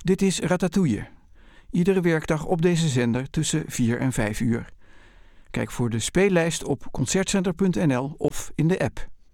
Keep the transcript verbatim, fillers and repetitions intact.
Dit is Ratatouille. Iedere werkdag op deze zender tussen vier en vijf uur. Kijk voor de speellijst op concertcenter punt n l of in de app.